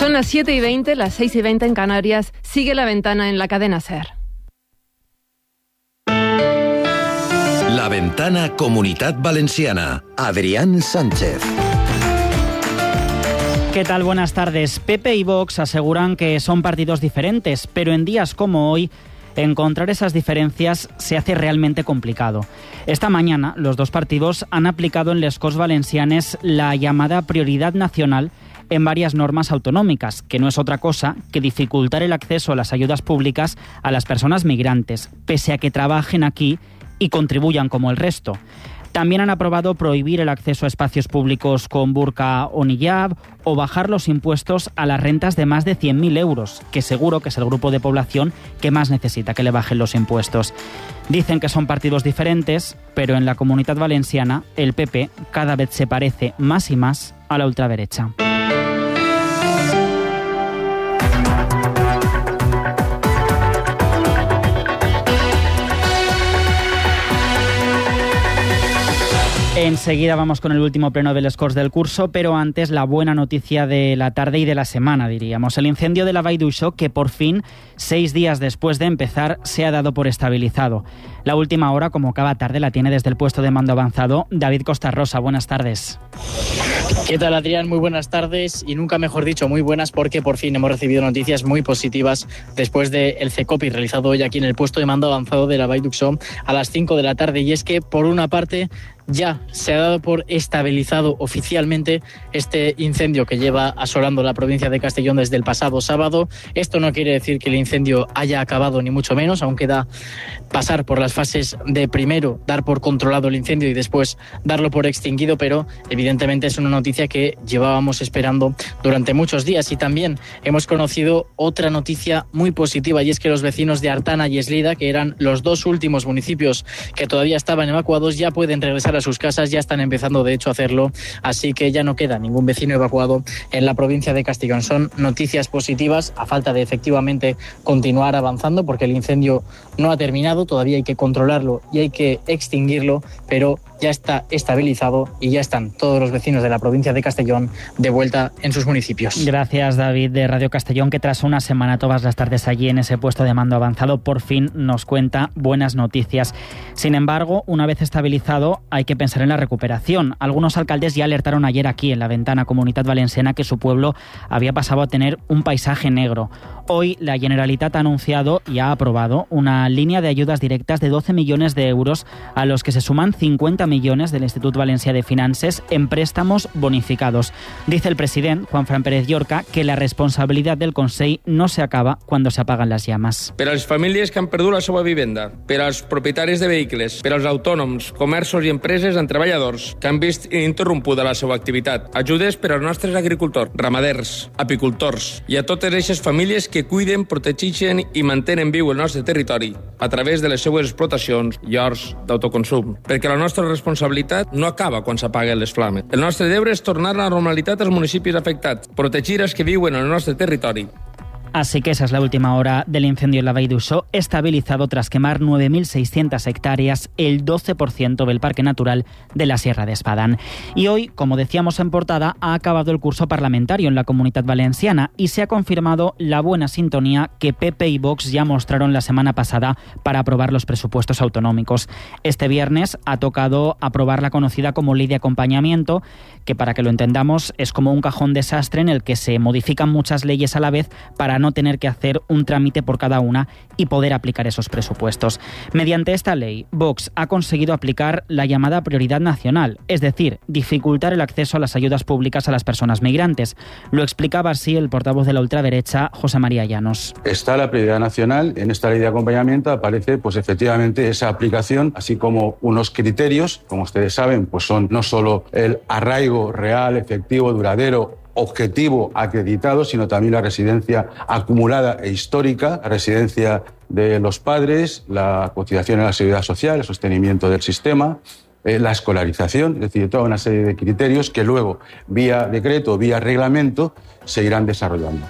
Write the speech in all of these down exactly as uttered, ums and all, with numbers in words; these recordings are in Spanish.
Son las siete y veinte, las seis y veinte en Canarias. Sigue La Ventana en la cadena SER. La Ventana Comunitat Valenciana. Adrián Sánchez. ¿Qué tal? Buenas tardes. P P y Vox aseguran que son partidos diferentes, pero en días como hoy, encontrar esas diferencias se hace realmente complicado. Esta mañana, los dos partidos han aplicado en les Corts Valencianes la llamada prioridad nacional en varias normas autonómicas, que no es otra cosa que dificultar el acceso a las ayudas públicas a las personas migrantes, pese a que trabajen aquí y contribuyan como el resto. También han aprobado prohibir el acceso a espacios públicos con burka o niyab o bajar los impuestos a las rentas de más de cien mil euros, que seguro que es el grupo de población que más necesita que le bajen los impuestos. Dicen que son partidos diferentes, pero en la Comunitat Valenciana el P P cada vez se parece más y más a la ultraderecha. Enseguida vamos con el último pleno de les Corts del curso, pero antes la buena noticia de la tarde y de la semana, diríamos. El incendio de la Vall d'Uixó, que por fin, seis días después de empezar, se ha dado por estabilizado. La última hora, como cada tarde, la tiene desde el puesto de mando avanzado David Costarrosa. Buenas tardes. ¿Qué tal, Adrián? Muy buenas tardes y nunca mejor dicho muy buenas, porque por fin hemos recibido noticias muy positivas después del CECOPI realizado hoy aquí en el puesto de mando avanzado de la Vall d'Uixó a las cinco de la tarde. Y es que, por una parte, ya se ha dado por estabilizado oficialmente este incendio que lleva asolando la provincia de Castellón desde el pasado sábado. Esto no quiere decir que el incendio haya acabado, ni mucho menos. Aún queda pasar por las fases de primero dar por controlado el incendio y después darlo por extinguido, pero evidentemente es una noticia que llevábamos esperando durante muchos días. Y también hemos conocido otra noticia muy positiva, y es que los vecinos de Artana y Eslida, que eran los dos últimos municipios que todavía estaban evacuados, ya pueden regresar a sus casas, ya están empezando de hecho a hacerlo, así que ya no queda ningún vecino evacuado en la provincia de Castellón. Son noticias positivas, a falta de efectivamente continuar avanzando, porque el incendio no ha terminado, todavía hay que controlarlo y hay que extinguirlo, pero ya está estabilizado y ya están todos los vecinos de la provincia de Castellón de vuelta en sus municipios. Gracias, David, de Radio Castellón, que tras una semana todas las tardes allí en ese puesto de mando avanzado, por fin nos cuenta buenas noticias. Sin embargo, una vez estabilizado, hay que pensar en la recuperación. Algunos alcaldes ya alertaron ayer aquí en La Ventana Comunitat Valenciana que su pueblo había pasado a tener un paisaje negro. Hoy la Generalitat ha anunciado y ha aprobado una línea de ayudas directas de doce millones de euros, a los que se suman cincuenta millones del Institut Valencià de Finances en préstamos bonificados. Dice el presidente, Juan Fran Pérez Llorca, que la responsabilidad del Consell no se acaba cuando se apagan las llamas. Per a les famílies que han perdut la seva vivenda, per als propietaris de vehicles, per als autònoms, comerços i empreses amb treballadors que han vist interrompuda la seva activitat. Ajudes per als nostres agricultors, ramaders, apicultors i a totes aquestes famílies que cuiden, protegeixen i mantenen viu el nostre territori a través de les seues explotacions i horts d'autoconsum. Perquè la nostra responsabilitat no acaba quan s'apaguen les flames. El nostre deure és tornar a la normalitat als municipis afectats, protegir els que viuen en el nostre territori. Así que esa es la última hora del incendio en la Vall d'Uixó, estabilizado tras quemar nueve mil seiscientas hectáreas, el doce por ciento del Parque Natural de la Sierra de Espadán. Y hoy, como decíamos en portada, ha acabado el curso parlamentario en la Comunitat Valenciana y se ha confirmado la buena sintonía que P P y Vox ya mostraron la semana pasada para aprobar los presupuestos autonómicos. Este viernes ha tocado aprobar la conocida como Ley de Acompañamiento, que, para que lo entendamos, es como un cajón desastre en el que se modifican muchas leyes a la vez para no tener que hacer un trámite por cada una y poder aplicar esos presupuestos. Mediante esta ley, Vox ha conseguido aplicar la llamada prioridad nacional, es decir, dificultar el acceso a las ayudas públicas a las personas migrantes. Lo explicaba así el portavoz de la ultraderecha, José María Llanos. Está la prioridad nacional. En esta ley de acompañamiento aparece, pues efectivamente, esa aplicación, así como unos criterios, como ustedes saben, pues son no solo el arraigo real, efectivo, duradero, objetivo acreditado, sino también la residencia acumulada e histórica, la residencia de los padres, la cotización en la seguridad social, el sostenimiento del sistema, eh, la escolarización, es decir, toda una serie de criterios que luego, vía decreto, vía reglamento, se irán desarrollando.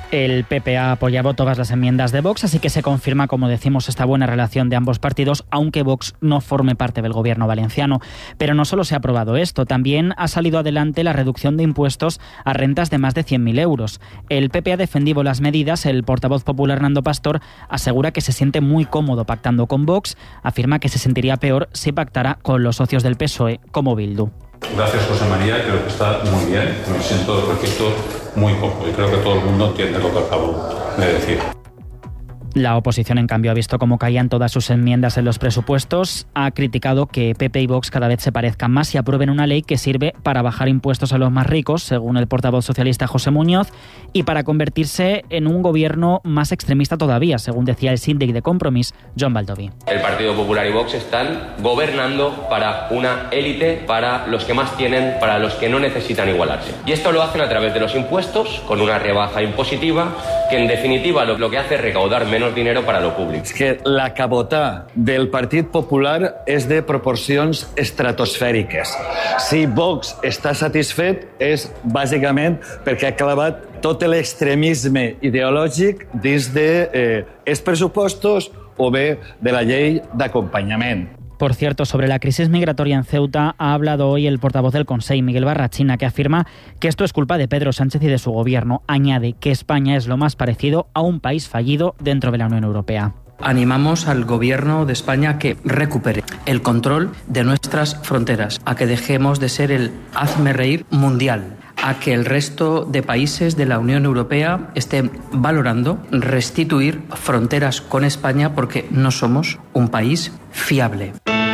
El P P ha apoyado todas las enmiendas de Vox, así que se confirma, como decimos, esta buena relación de ambos partidos, aunque Vox no forme parte del gobierno valenciano. Pero no solo se ha aprobado esto, también ha salido adelante la reducción de impuestos a rentas de más de cien mil euros. El P P ha defendido las medidas. El portavoz popular Nando Pastor asegura que se siente muy cómodo pactando con Vox. Afirma que se sentiría peor si pactara con los socios del P S O E como Bildu. Gracias, José María, creo que está muy bien. Me siento, repito, muy cómodo y creo que todo el mundo entiende lo que acabo de decir. La oposición, en cambio, ha visto cómo caían todas sus enmiendas en los presupuestos. Ha criticado que P P y Vox cada vez se parezcan más y aprueben una ley que sirve para bajar impuestos a los más ricos, según el portavoz socialista José Muñoz, y para convertirse en un gobierno más extremista todavía, según decía el síndic de Compromís, Joan Baldoví. El Partido Popular y Vox están gobernando para una élite, para los que más tienen, para los que no necesitan igualarse. Y esto lo hacen a través de los impuestos, con una rebaja impositiva, que en definitiva lo, lo que hace es recaudar menos dinero para lo públic. És que la cabota del Partit Popular és de proporcions estratosfèriques. Si Vox està satisfet és bàsicament perquè ha clavat tot l'extremisme ideològic dins de eh, els pressupostos o bé de la llei d'acompanyament. Por cierto, sobre la crisis migratoria en Ceuta ha hablado hoy el portavoz del Consell, Miguel Barrachina, que afirma que esto es culpa de Pedro Sánchez y de su gobierno. Añade que España es lo más parecido a un país fallido dentro de la Unión Europea. Animamos al gobierno de España a que recupere el control de nuestras fronteras, a que dejemos de ser el hazme reír mundial, a que el resto de países de la Unión Europea estén valorando restituir fronteras con España porque no somos un país fiable.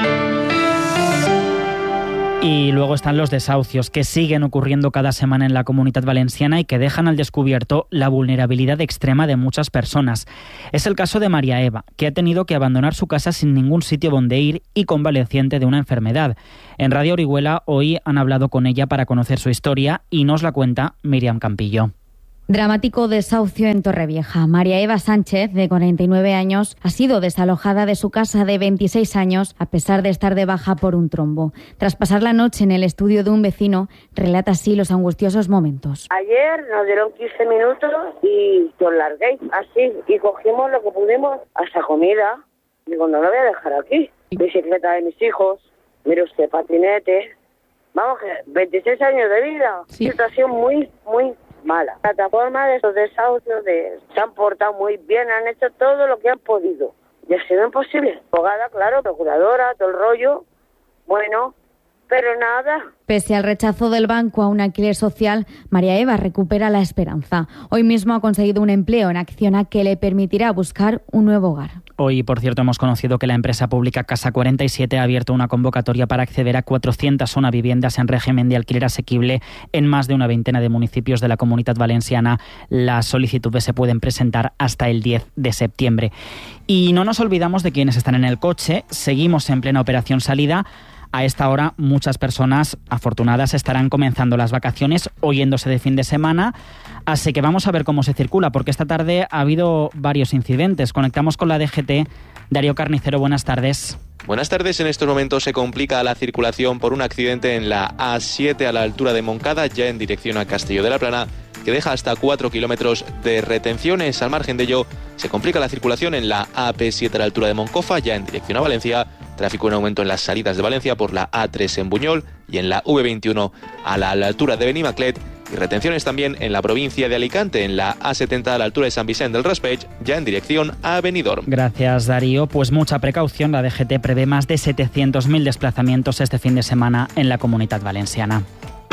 Y luego están los desahucios, que siguen ocurriendo cada semana en la Comunidad Valenciana y que dejan al descubierto la vulnerabilidad extrema de muchas personas. Es el caso de María Eva, que ha tenido que abandonar su casa sin ningún sitio donde ir y convaleciente de una enfermedad. En Radio Orihuela hoy han hablado con ella para conocer su historia y nos la cuenta Miriam Campillo. Dramático desahucio en Torrevieja. María Eva Sánchez, de cuarenta y nueve años, ha sido desalojada de su casa de veintiséis años a pesar de estar de baja por un trombo. Tras pasar la noche en el estudio de un vecino, relata así los angustiosos momentos. Ayer nos dieron quince minutos y yo largué así y cogimos lo que pudimos hasta comida. Digo, no lo voy a dejar aquí. Bicicleta de mis hijos, mire usted, patinete. Vamos, que veintiséis años de vida. Sí. Situación muy, muy mala. La plataforma de esos desahucios de, se han portado muy bien, han hecho todo lo que han podido. Y ha sido imposible. Abogada, claro, procuradora, todo el rollo. Bueno, pero nada. Pese al rechazo del banco a un alquiler social, María Eva recupera la esperanza. Hoy mismo ha conseguido un empleo en Acciona que le permitirá buscar un nuevo hogar. Hoy, por cierto, hemos conocido que la empresa pública Casa cuarenta y siete ha abierto una convocatoria para acceder a cuatrocientas zona viviendas en régimen de alquiler asequible en más de una veintena de municipios de la Comunidad Valenciana. Las solicitudes se pueden presentar hasta el diez de septiembre. Y no nos olvidamos de quienes están en el coche. Seguimos en plena operación salida. A esta hora, muchas personas afortunadas estarán comenzando las vacaciones o yéndose de fin de semana. Así que vamos a ver cómo se circula, porque esta tarde ha habido varios incidentes. Conectamos con la D G T. Darío Carnicero, buenas tardes. Buenas tardes. En estos momentos se complica la circulación por un accidente en la A siete a la altura de Moncada, ya en dirección a Castelló de la Plana, que deja hasta cuatro kilómetros de retenciones. Al margen de ello, se complica la circulación en la A P siete a la altura de Moncofa, ya en dirección a Valencia. Tráfico en aumento en las salidas de Valencia por la A tres en Buñol y en la V veintiuno a la, a la altura de Benimaclet. Y retenciones también en la provincia de Alicante, en la A setenta a la altura de San Vicente del Raspeig, ya en dirección a Benidorm. Gracias, Darío. Pues mucha precaución. La D G T prevé más de setecientos mil desplazamientos este fin de semana en la Comunidad Valenciana.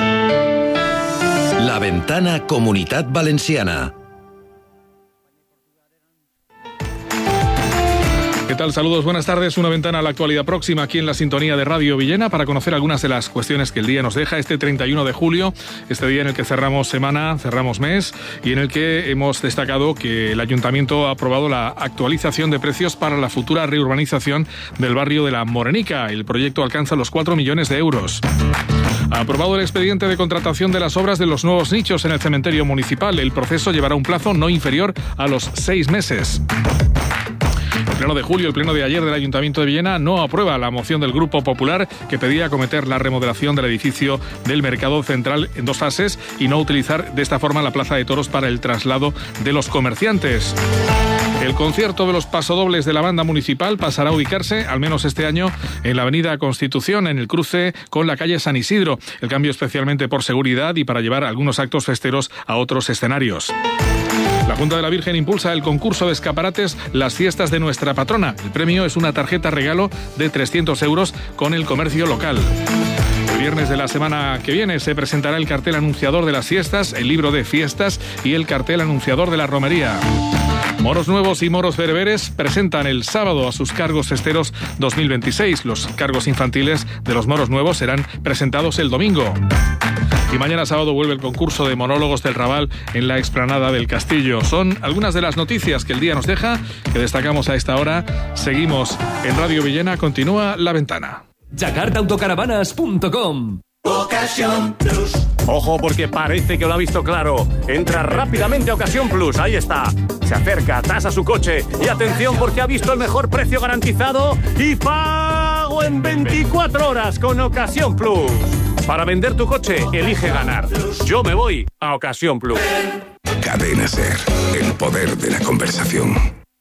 La Ventana Comunidad Valenciana. ¿Qué tal? Saludos, buenas tardes. Una ventana a la actualidad próxima aquí en la sintonía de Radio Villena para conocer algunas de las cuestiones que el día nos deja este treinta y uno de julio, este día en el que cerramos semana, cerramos mes y en el que hemos destacado que el Ayuntamiento ha aprobado la actualización de precios para la futura reurbanización del barrio de La Morenica. El proyecto alcanza los cuatro millones de euros. Ha aprobado el expediente de contratación de las obras de los nuevos nichos en el cementerio municipal. El proceso llevará un plazo no inferior a los seis meses. El pleno de julio, el pleno de ayer del Ayuntamiento de Villena no aprueba la moción del Grupo Popular que pedía acometer la remodelación del edificio del Mercado Central en dos fases y no utilizar de esta forma la Plaza de Toros para el traslado de los comerciantes. El concierto de los pasodobles de la banda municipal pasará a ubicarse, al menos este año, en la avenida Constitución, en el cruce con la calle San Isidro. El cambio especialmente por seguridad y para llevar algunos actos festeros a otros escenarios. La Junta de la Virgen impulsa el concurso de escaparates Las Fiestas de Nuestra Patrona. El premio es una tarjeta regalo de trescientos euros con el comercio local. El viernes de la semana que viene se presentará el cartel anunciador de las fiestas, el libro de fiestas y el cartel anunciador de la romería. Moros nuevos y moros bereberes presentan el sábado a sus cargos festeros dos mil veintiséis. Los cargos infantiles de los moros nuevos serán presentados el domingo. Y mañana sábado vuelve el concurso de monólogos del Raval en la explanada del Castillo. Son algunas de las noticias que el día nos deja, que destacamos a esta hora. Seguimos en Radio Villena, continúa La Ventana. Jakarta Autocaravanas punto com. Ocasión Plus. Ojo, porque parece que lo ha visto claro. Entra rápidamente a Ocasión Plus, ahí está. Se acerca, tasa su coche y atención porque ha visto el mejor precio garantizado y pago en veinticuatro horas con Ocasión Plus. Para vender tu coche, elige ganar. Yo me voy a Ocasión Plus. Cadena SER, el poder de la conversación.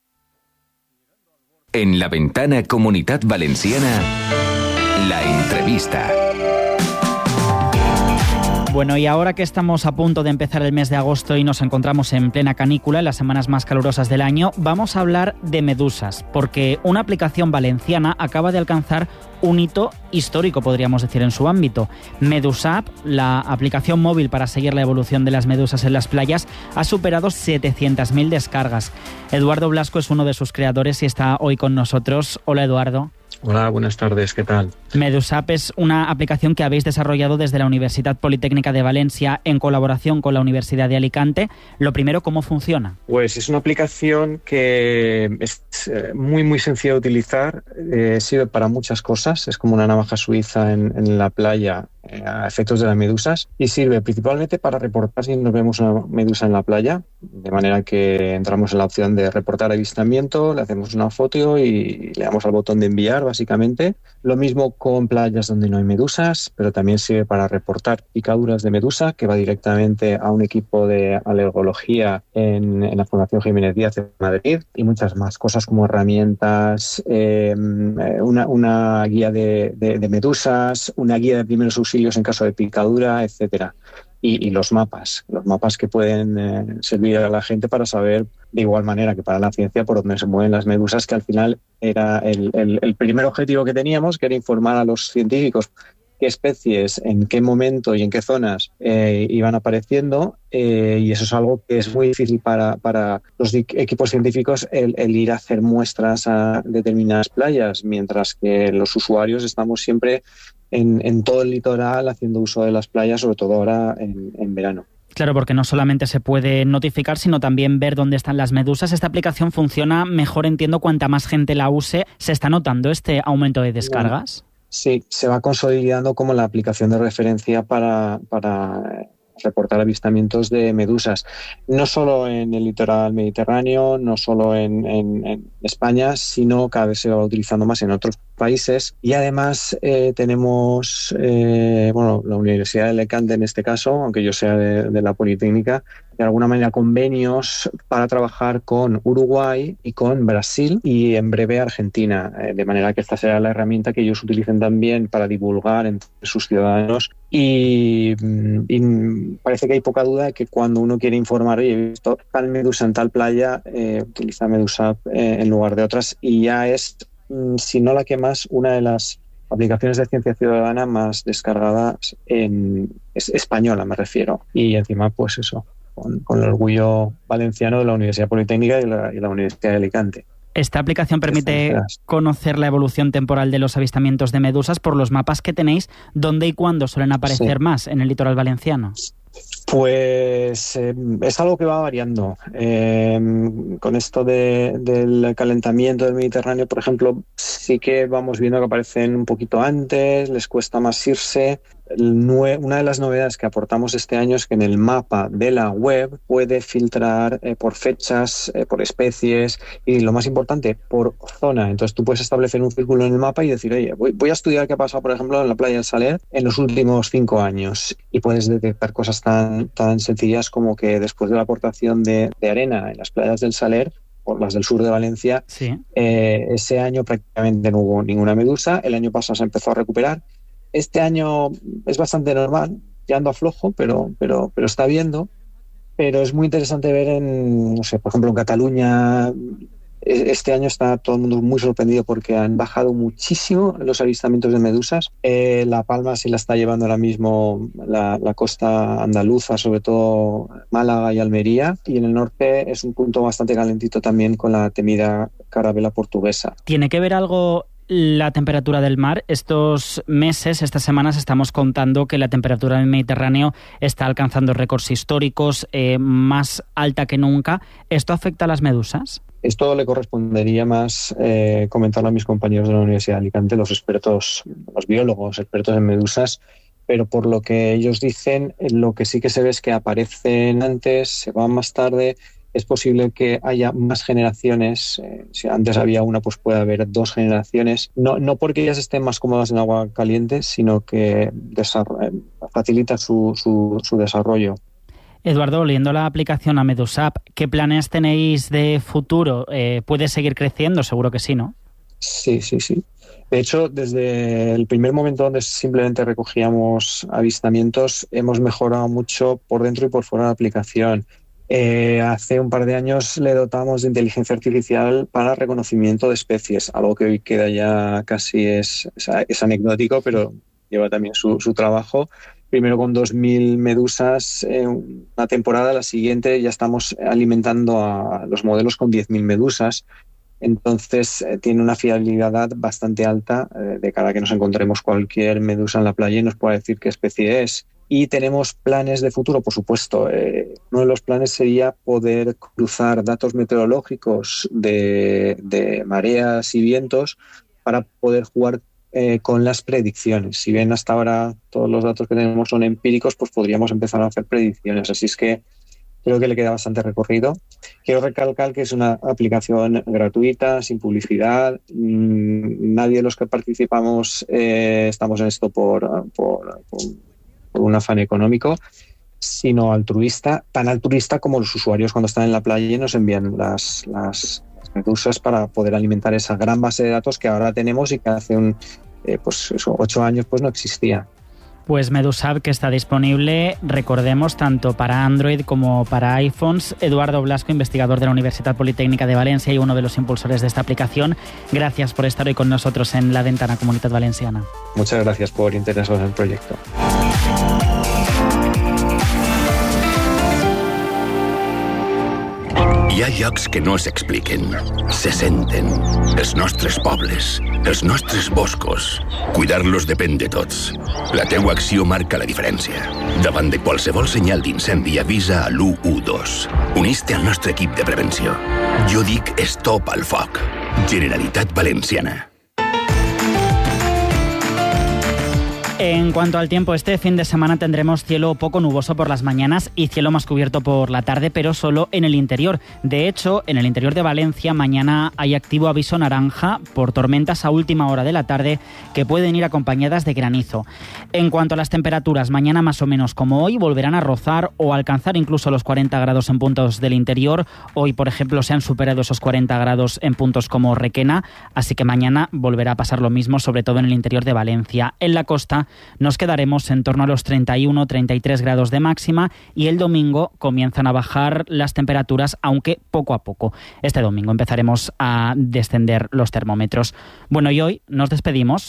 En La Ventana Comunidad Valenciana, la entrevista. Bueno, y ahora que estamos a punto de empezar el mes de agosto y nos encontramos en plena canícula, en las semanas más calurosas del año, vamos a hablar de medusas, porque una aplicación valenciana acaba de alcanzar un hito histórico, podríamos decir, en su ámbito. Medusap, la aplicación móvil para seguir la evolución de las medusas en las playas, ha superado setecientas mil descargas. Eduardo Blasco es uno de sus creadores y está hoy con nosotros. Hola, Eduardo. Hola, buenas tardes, ¿qué tal? Medusap es una aplicación que habéis desarrollado desde la Universidad Politécnica de Valencia en colaboración con la Universidad de Alicante. Lo primero, ¿cómo funciona? Pues es una aplicación que es muy, muy sencilla de utilizar, eh, sirve para muchas cosas, es como una navaja suiza en, en la playa eh, a efectos de las medusas y sirve principalmente para reportar si nos vemos una medusa en la playa, de manera que entramos en la opción de reportar avistamiento, le hacemos una foto y le damos al botón de enviar, básicamente. Lo mismo con playas donde no hay medusas, pero también sirve para reportar picaduras de medusa, que va directamente a un equipo de alergología en, en la Fundación Jiménez Díaz de Madrid, y muchas más cosas como herramientas, eh, una, una guía de, de, de medusas, una guía de primeros auxilios en caso de picadura, etcétera. Y, y los mapas, los mapas que pueden eh, servir a la gente para saber, de igual manera que para la ciencia, por dónde se mueven las medusas, que al final era el, el, el primer objetivo que teníamos, que era informar a los científicos qué especies, en qué momento y en qué zonas eh, iban apareciendo, eh, y eso es algo que es muy difícil para, para los equipos científicos, el, el ir a hacer muestras a determinadas playas, mientras que los usuarios estamos siempre En, en todo el litoral haciendo uso de las playas, sobre todo ahora en, en verano. Claro, porque no solamente se puede notificar, sino también ver dónde están las medusas. Esta aplicación funciona mejor, entiendo, cuanta más gente la use. ¿Se está notando este aumento de descargas? Sí, se va consolidando como la aplicación de referencia para, para reportar avistamientos de medusas. No solo en el litoral mediterráneo, no solo en, en, en España, sino cada vez se va utilizando más en otros países. Y además eh, tenemos eh, bueno, la Universidad de Alicante en este caso, aunque yo sea de, de la Politécnica, de alguna manera convenios para trabajar con Uruguay y con Brasil y en breve Argentina, eh, de manera que esta será la herramienta que ellos utilicen también para divulgar entre sus ciudadanos. Y, y parece que hay poca duda de que cuando uno quiere informar, oye, he visto tal medusa en tal playa, eh, utiliza Medusap eh, en lugar de otras, y ya es, si no la que más, una de las aplicaciones de ciencia ciudadana más descargadas en es española, me refiero. Y encima, pues eso, con, con el orgullo valenciano de la Universidad Politécnica y la, y la Universidad de Alicante. Esta aplicación permite conocer la evolución temporal de los avistamientos de medusas por los mapas que tenéis. ¿Dónde y cuándo suelen aparecer sí. más en el litoral valenciano? Pues eh, es algo que va variando. Eh, con esto de, del calentamiento del Mediterráneo, por ejemplo, sí que vamos viendo que aparecen un poquito antes, les cuesta más irse. una de las novedades que aportamos este año es que en el mapa de la web puede filtrar eh, por fechas, eh, por especies y, lo más importante, por zona. Entonces tú puedes establecer un círculo en el mapa y decir, oye, voy, voy a estudiar qué ha pasado, por ejemplo, en la playa del Saler en los últimos cinco años. Y puedes detectar cosas tan, tan sencillas como que después de la aportación de, de arena en las playas del Saler, por las del sur de Valencia, sí. eh, ese año prácticamente no hubo ninguna medusa. El año pasado se empezó a recuperar. Este año es bastante normal, ya ando a flojo, pero, pero, pero está viendo. Pero es muy interesante ver en, no sé, por ejemplo, en Cataluña, este año está todo el mundo muy sorprendido porque han bajado muchísimo los avistamientos de medusas. Eh, La Palma se la está llevando ahora mismo la, la costa andaluza, sobre todo Málaga y Almería. Y en el norte es un punto bastante calentito también con la temida carabela portuguesa. ¿Tiene que ver algo la temperatura del mar? Estos meses, estas semanas, estamos contando que la temperatura del Mediterráneo está alcanzando récords históricos, eh, más alta que nunca. ¿Esto afecta a las medusas? Esto le correspondería más eh, comentarlo a mis compañeros de la Universidad de Alicante, los expertos, los biólogos, expertos en medusas, pero por lo que ellos dicen, lo que sí que se ve es que aparecen antes, se van más tarde. Es posible que haya más generaciones. Eh, si antes había una, pues puede haber dos generaciones. No, no porque ellas estén más cómodas en agua caliente, sino que desarro- facilita su, su, su desarrollo. Eduardo, volviendo a la aplicación a Medusap, ¿qué planes tenéis de futuro? Eh, ¿Puede seguir creciendo? Seguro que sí, ¿no? Sí, sí, sí. De hecho, desde el primer momento donde simplemente recogíamos avistamientos, hemos mejorado mucho por dentro y por fuera de la aplicación. Eh, hace un par de años le dotamos de inteligencia artificial para reconocimiento de especies, algo que hoy queda ya casi es, es, es anecdótico, pero lleva también su, su trabajo. Primero con dos mil medusas en una temporada, la siguiente ya estamos alimentando a los modelos con diez mil medusas. Entonces eh, tiene una fiabilidad bastante alta eh, de cara a que nos encontremos cualquier medusa en la playa y nos pueda decir qué especie es. Y tenemos planes de futuro, por supuesto. Eh, uno de los planes sería poder cruzar datos meteorológicos de, de mareas y vientos para poder jugar eh, con las predicciones. Si bien hasta ahora todos los datos que tenemos son empíricos, pues podríamos empezar a hacer predicciones. Así es que creo que le queda bastante recorrido. Quiero recalcar que es una aplicación gratuita, sin publicidad. Nadie de los que participamos eh, estamos en esto por... por, por por un afán económico, sino altruista, tan altruista como los usuarios cuando están en la playa y nos envían las, las, las medusas para poder alimentar esa gran base de datos que ahora tenemos y que hace un, eh, pues eso, ocho años pues no existía. Pues Medusap, que está disponible, recordemos, tanto para Android como para iPhones. Eduardo Blasco, investigador de la Universidad Politécnica de Valencia y uno de los impulsores de esta aplicación. Gracias por estar hoy con nosotros en La Ventana Comunitat Valenciana. Muchas gracias por interesaros en el proyecto. Hi ha llocs que no s'expliquen, se senten. Els nostres pobles, els nostres boscos. Cuidar-los depèn de tots. La teua acció marca la diferència. Davant de qualsevol senyal d'incendi avisa a l'u u dos. Unís-te al nostre equip de prevenció. Jo dic stop al foc. Generalitat Valenciana. En cuanto al tiempo, este fin de semana tendremos cielo poco nuboso por las mañanas y cielo más cubierto por la tarde, pero solo en el interior. De hecho, en el interior de Valencia mañana hay activo aviso naranja por tormentas a última hora de la tarde que pueden ir acompañadas de granizo. En cuanto a las temperaturas, mañana más o menos como hoy volverán a rozar o alcanzar incluso los cuarenta grados en puntos del interior. Hoy, por ejemplo, se han superado esos cuarenta grados en puntos como Requena, así que mañana volverá a pasar lo mismo, sobre todo en el interior de Valencia. En la costa nos quedaremos en torno a los treinta y uno a treinta y tres grados de máxima y el domingo comienzan a bajar las temperaturas, aunque poco a poco. Este domingo empezaremos a descender los termómetros. Bueno, y hoy nos despedimos.